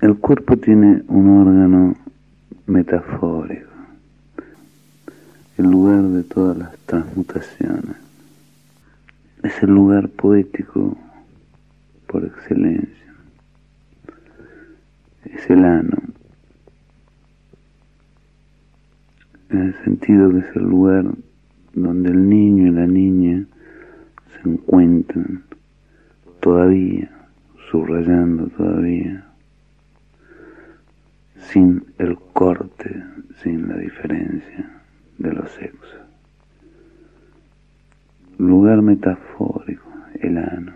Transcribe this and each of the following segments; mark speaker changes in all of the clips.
Speaker 1: El cuerpo tiene un órgano metafórico, el lugar de todas las transmutaciones. Es el lugar poético por excelencia. Es el ano, en el sentido que es el lugar donde el niño y la niña se encuentran todavía, subrayando todavía, sin el corte, sin la diferencia de los sexos. Lugar metafórico, el ano.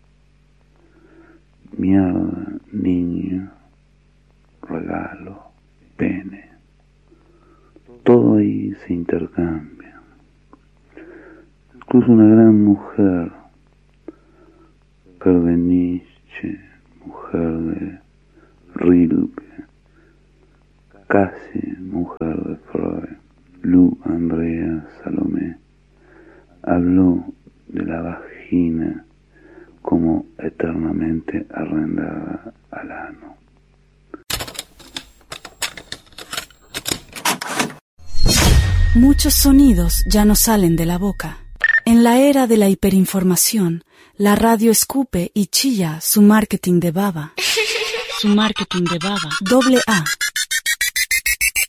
Speaker 1: Mierda, niño, regalo, pene. Todo ahí se intercambia. Incluso una gran mujer de Nietzsche, mujer de Rilke, casi mujer de Freud, Lu Andrea Salomé, habló de la vagina como eternamente arrendada al ano.
Speaker 2: Muchos sonidos ya no salen de la boca. En la era de la hiperinformación, la radio escupe y chilla su marketing de baba. Su marketing de baba. AA.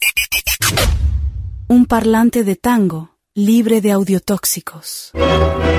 Speaker 2: Un parlante de tango libre de audiotóxicos.